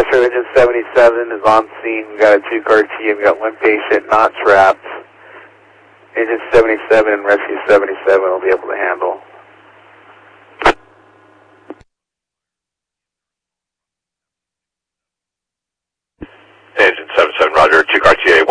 Metro Engine 77 is on scene. We got a 2-car team. We got one patient not trapped. Engine 77 and Rescue 77 will be able to handle. Engine 77, roger. 2-car TA